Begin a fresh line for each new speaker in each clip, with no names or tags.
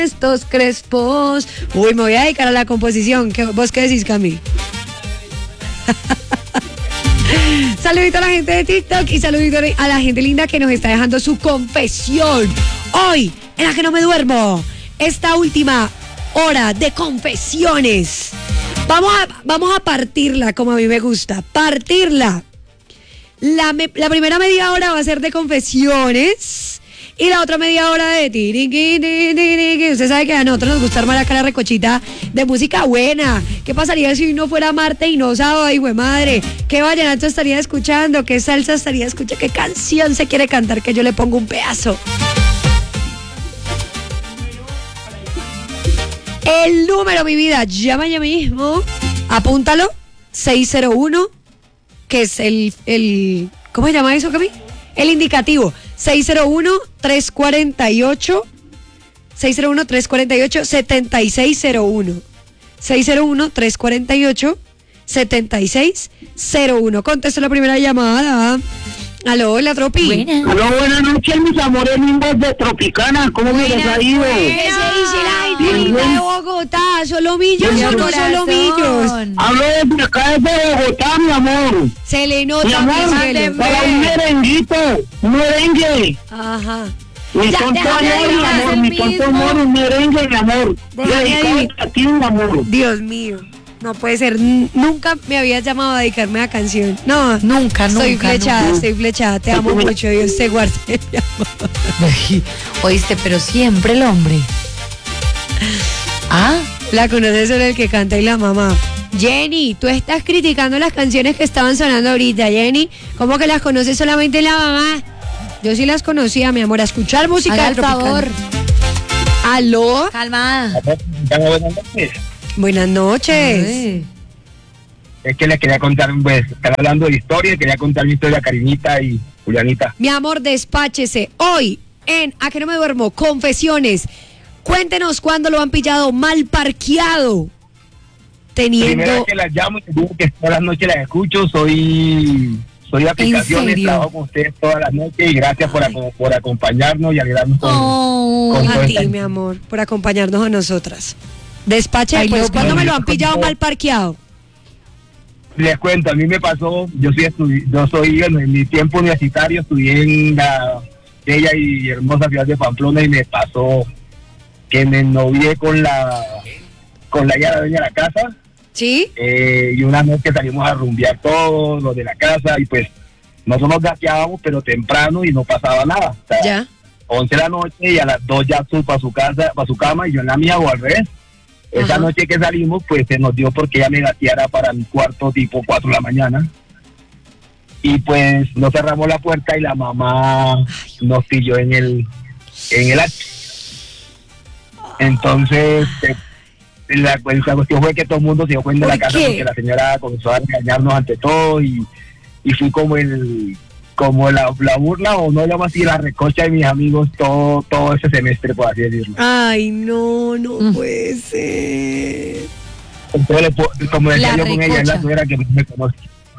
estos crespos. Uy, me voy a dedicar a la composición. ¿Vos qué decís, Cami? Saludito a la gente de TikTok y saludito a la gente linda que nos está dejando su confesión. Hoy, en la que no me duermo, esta última hora de confesiones. Vamos a partirla como a mí me gusta. Partirla. La primera media hora va a ser de confesiones y la otra media hora de tiriqui. Usted sabe que a nosotros nos gusta armar acá la recochita de música buena. ¿Qué pasaría si hoy no fuera martes y no sábado? Ay, güey madre. ¿Qué vallenato estaría escuchando? ¿Qué salsa estaría escuchando? ¿Qué canción se quiere cantar que yo le pongo un pedazo? El número, mi vida, llama ya mismo. Apúntalo. 601. Que es el ¿cómo se llama eso, Cami? El indicativo. 601-348 7601. 601-348-7601. Contesto la primera llamada. Aló, la Tropi.
Buenas. Aló, buenas noches, mis amores lindos de Tropicana. ¿Cómo me les ha ido?
¿Qué se dice la gente linda de Bogotá? ¿Solomillos o no solomillos?
Hablo desde acá desde Bogotá, mi amor.
Se le nota,
mi amor, para un merenguito, un merengue.
Ajá.
Mi tonto amor, mi amor, mi tonto amor, un merengue, mi amor. Dedicado a ti, mi amor.
Dios mío. No puede ser, nunca me habías llamado a dedicarme a canción. No,
nunca.
Estoy flechada, te amo mucho, Dios te guarde, mi amor.
Oíste, pero siempre el hombre.
La conoces solo el que canta y la mamá. Jenny, tú estás criticando las canciones que estaban sonando ahorita, Jenny. ¿Cómo que las conoces solamente la mamá? Yo sí las conocía, mi amor, a escuchar música.
Haga el favor.
¿Aló?
Calma.
Buenas noches.
Ay.
Es que les quería contar, pues, están hablando de historia, quería contar mi historia a Karinita y Julianita.
Mi amor, despáchese. Hoy, en A que no me duermo, confesiones. Cuéntenos cuándo lo han pillado mal parqueado.
Primera vez que las llamo y te digo que todas las noches las escucho, soy de aplicaciones, trabajo con ustedes todas las noches y gracias por acompañarnos y alegrarnos con
a ti, mi amor, por acompañarnos a nosotras. Despache, pues, ¿cuándo me lo han pillado mal parqueado?
Les cuento, a mí me pasó, yo soy en mi tiempo universitario, estudié en la bella y hermosa ciudad de Pamplona y me pasó que me novié con la dueña de la casa.
¿Sí?
Y una noche salimos a rumbear todos los de la casa y pues nosotros nos gateábamos pero temprano y no pasaba nada. O sea,
ya.
11 de la noche y a las 2 ya para su cama y yo en la mía o al revés. Esa noche que salimos, pues se nos dio porque ella me gateara para mi cuarto tipo 4 de la mañana. Y pues nos cerramos la puerta y la mamá nos pilló en el acto. Entonces, la cuestión fue que todo el mundo se dio cuenta de la casa porque la señora comenzó a regañarnos ante todo y fui como la burla, o no llamo así, la recocha de mis amigos todo ese semestre, por así decirlo.
Ay, no puede ser.
Entonces, como decía yo con ella, es la suegra que me conoce.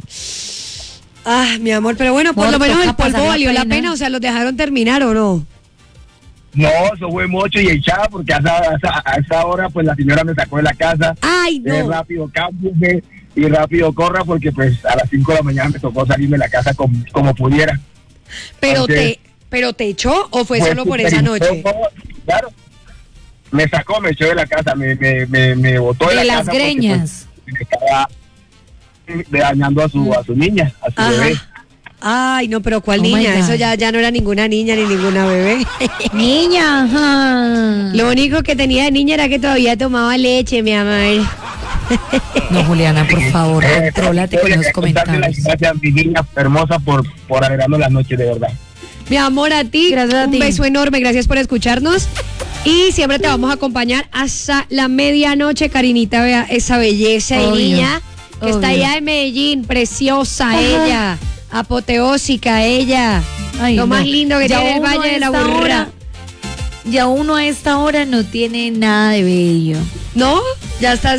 Mi amor, pero bueno, por lo menos el polvo valió la pena, o sea, ¿los dejaron terminar o no?
No, eso fue mucho y echada porque a esa hora pues la señora me sacó de la casa.
Ay, no.
Rápido, cámbiese y rápido corra porque pues a las 5 de la mañana me tocó salirme de la casa como pudiera.
¿Pero te echó o fue solo por esa noche?
Claro, me echó de la casa, me botó de la casa.
Las greñas.
Pues, me estaba dañando a su niña, a su bebé.
Ay, no, pero ¿cuál niña? Eso ya no era ninguna niña ni ninguna bebé.
Niña, ajá.
Lo único que tenía de niña era que todavía tomaba leche, mi amor.
No, Juliana, por favor, contrólate con los comentarios.
Gracias, mi niña hermosa, por alegrarnos las noches, de verdad.
Mi amor, a ti, un beso enorme, gracias por escucharnos. Y siempre te vamos a acompañar hasta la medianoche, Karinita, vea esa belleza de niña que está allá en Medellín, preciosa ella. Apoteósica ella. Ay, lo más lindo que tiene el Valle de la Aburrera.
Ya uno a esta hora no tiene nada de bello.
¿No? Ya estás...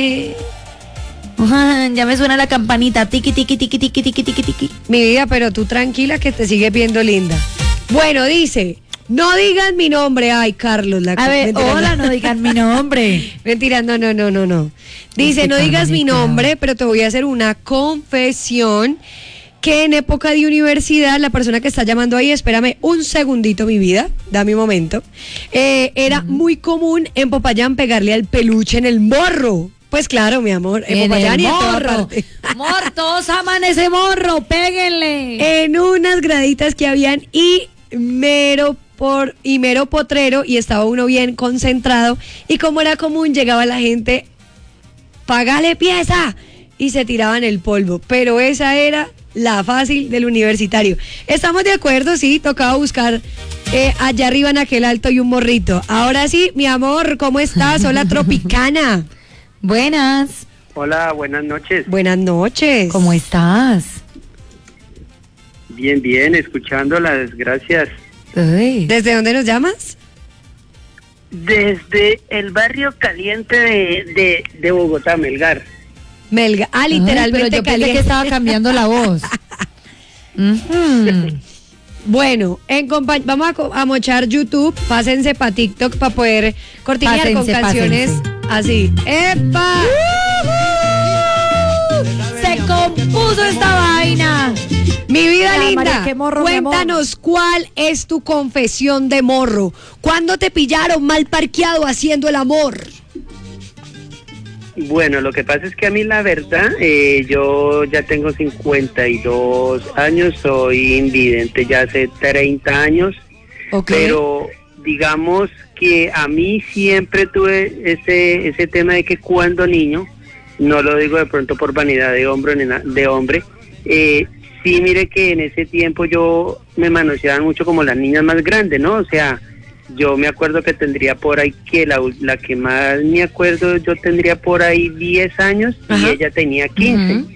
Ya me suena la campanita. Tiki, tiki, tiki, tiki, tiki, tiki, tiki.
Mi vida, pero tú tranquila que te sigues viendo linda. Bueno, dice... No digan mi nombre. Ay, Carlos.
A ver,
mentira,
hola, no digan mi nombre.
Mentira, no. Dice, no digas mi nombre, pero te voy a hacer una confesión que en época de universidad, la persona que está llamando ahí, espérame un segundito, mi vida, dame un momento, era muy común en Popayán pegarle al peluche en el morro. Pues claro, mi amor, en Popayán y en toda parte.
Morro, todos aman ese morro, péguenle.
En unas graditas que habían y mero potrero, y estaba uno bien concentrado, y como era común, llegaba la gente, págale pieza, y se tiraban el polvo, pero esa era la fácil del universitario. Estamos de acuerdo, sí, tocaba buscar allá arriba en aquel alto y un morrito. Ahora sí, mi amor, ¿cómo estás? Hola, Tropicana.
Buenas.
Hola, buenas noches.
Buenas noches.
¿Cómo estás?
Bien, escuchándolas, gracias.
Uy.
¿Desde dónde nos llamas?
Desde el barrio caliente de Bogotá, Melgar.
Melga. Ah, literalmente
Ay, pero yo pensé
caliente.
que estaba cambiando la voz. Ujú.
Bueno, vamos a mochar YouTube, pásense para TikTok para poder cortinear con canciones así. ¡Epa!
Se compuso esta vaina.
Mi vida
María,
linda,
qué morro, mi amor.
cuéntanos cuál es tu confesión de morro. ¿Cuándo te pillaron mal parqueado haciendo el amor?
Bueno, lo que pasa es que a mí la verdad, yo ya tengo 52 años, soy invidente ya hace 30 años, pero digamos que a mí siempre tuve ese tema de que cuando niño, no lo digo de pronto por vanidad de hombre, sí, mire que en ese tiempo yo me manoseaban mucho como las niñas más grandes, ¿no? O sea, yo me acuerdo que tendría por ahí que la que más me acuerdo, yo tendría por ahí 10 años. Ajá. Y ella tenía 15.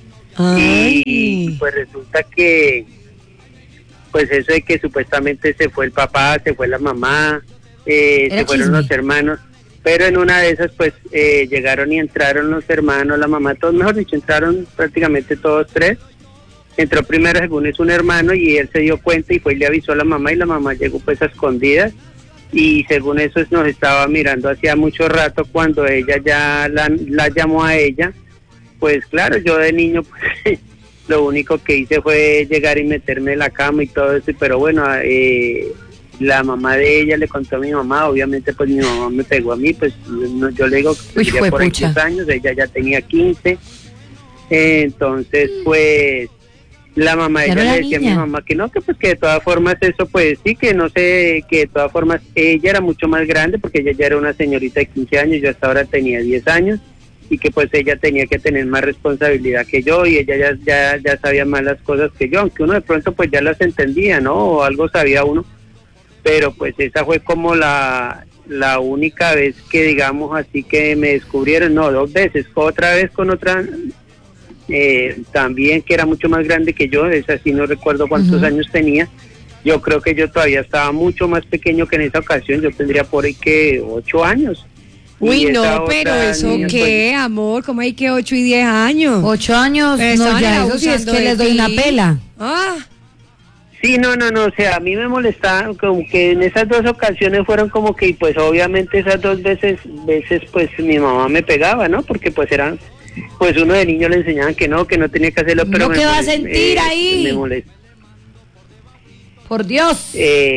Y pues resulta que, pues eso de que supuestamente se fue el papá, se fue la mamá, se fueron los hermanos, pero en una de esas pues llegaron y entraron los hermanos, la mamá, todos, mejor dicho, entraron prácticamente todos tres. Entró primero, según es un hermano, y él se dio cuenta y fue y le avisó a la mamá, y la mamá llegó pues a escondidas, y según eso nos estaba mirando hacía mucho rato. Cuando ella ya la llamó a ella, pues claro, yo de niño pues, lo único que hice fue llegar y meterme en la cama y todo eso, pero bueno, la mamá de ella le contó a mi mamá, obviamente pues mi mamá me pegó a mí, pues no, yo le digo que tenía por ahí 10 años, ella ya tenía 15, entonces pues la mamá de ella le decía a mi mamá que no, que pues que de todas formas eso pues sí, que no sé, que de todas formas ella era mucho más grande porque ella ya era una señorita de 15 años, yo hasta ahora tenía 10 años, y que pues ella tenía que tener más responsabilidad que yo, y ella ya sabía más las cosas que yo, aunque uno de pronto pues ya las entendía, ¿no? O algo sabía uno, pero pues esa fue como la única vez que digamos así que me descubrieron, no, 2 veces, otra vez con otra también que era mucho más grande que yo, esa sí no recuerdo cuántos años tenía, yo creo que yo todavía estaba mucho más pequeño que en esa ocasión, yo tendría por ahí que 8 años.
Uy, no, pero eso qué, pues, amor, ¿cómo hay que 8 y 10 años?
8 años, no, ya eso sí es que les doy una pela.
Sí, no, o sea, a mí me molestaba como que en esas 2 ocasiones fueron como que, pues obviamente esas 2 veces pues mi mamá me pegaba, ¿no? Porque pues eran, pues uno de niño le enseñaban que no tenía que hacerlo, pero
¿no que va a sentir ahí?
Me molesta.
Por Dios.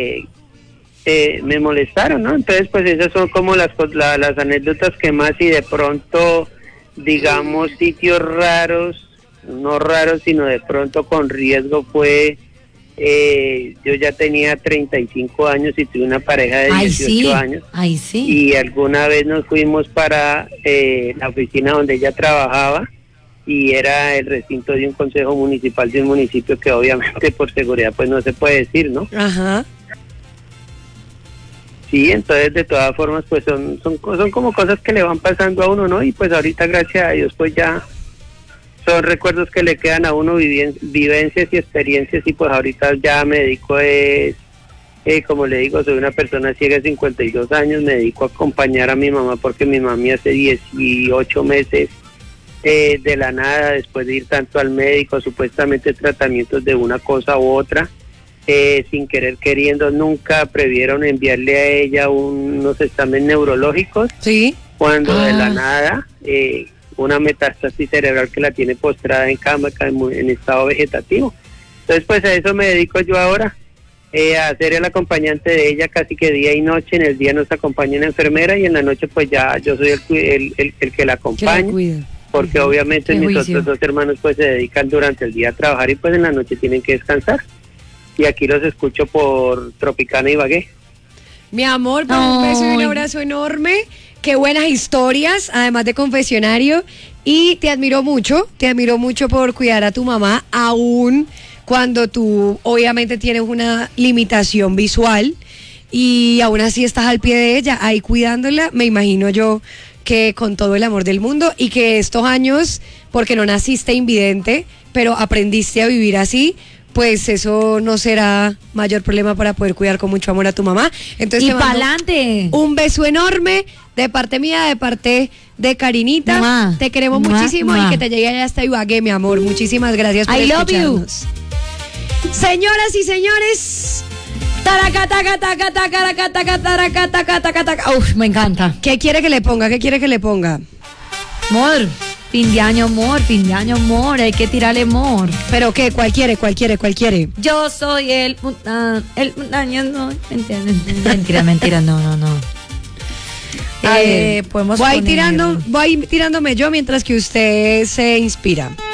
Me molestaron, ¿no? Entonces pues esas son como las anécdotas que más, y de pronto digamos sitios raros, no raros sino de pronto con riesgo fue, yo ya tenía 35 años y tuve una pareja de 18 años.
Ay, sí.
Y alguna vez nos fuimos para la oficina donde ella trabajaba, y era el recinto de un consejo municipal de un municipio que obviamente por seguridad pues no se puede decir, ¿no?
Ajá.
Sí, entonces de todas formas pues son como cosas que le van pasando a uno, ¿no? Y pues ahorita gracias a Dios pues ya son recuerdos que le quedan a uno, vivencias y experiencias, y pues ahorita ya me dedico como le digo, soy una persona ciega de 52 años, me dedico a acompañar a mi mamá porque mi mami hace 18 meses de la nada, después de ir tanto al médico, supuestamente tratamientos de una cosa u otra,
sin querer queriendo, nunca previeron enviarle a ella unos exámenes neurológicos,
Sí.
cuando de la nada, una metástasis cerebral que la tiene postrada en cama, en estado vegetativo. Entonces, pues a eso me dedico yo ahora, a ser el acompañante de ella casi que día y noche. En el día nos acompaña una enfermera y en la noche pues ya yo soy el que la
Que la
acompaña,
cuida.
porque obviamente
Qué
mis
juicio.
otros 2 hermanos pues se dedican durante el día a trabajar y pues en la noche tienen que descansar. Y aquí los escucho por Tropicana y Ibagué.
Mi amor, pues un beso y un
Ay.
abrazo enorme. Qué buenas historias, además de confesionario. Y te admiro mucho por cuidar a tu mamá, aún cuando tú obviamente tienes una limitación visual y aún así estás al pie de ella, ahí cuidándola. Me imagino yo que con todo el amor del mundo, y que estos años, porque no naciste invidente, pero aprendiste a vivir así, pues eso no será mayor problema para poder cuidar con mucho amor a tu mamá. Entonces
Y
te mando
pa'lante.
un beso enorme de parte mía, de parte de Karinita.
Mua.
Te queremos
Mua,
muchísimo
mua.
y que te llegue hasta Ibagué, mi amor. Muchísimas gracias por
I love you.
escucharnos. Señoras y señores, taraca, taca, taca, taca, taca, taca, taraca, taca, taca, taca.
Uf, me encanta.
¿Qué quiere que le ponga? ¿Qué quiere que le ponga?
Amor, fin de año, amor, hay que tirarle amor.
¿Pero qué? ¿Cuál quiere? ¿Cuál quiere? ¿Cuál quiere?
Yo soy el año, no, mentira, no.
A ver,
Podemos
voy
poner-
tirándome yo mientras que usted se inspira.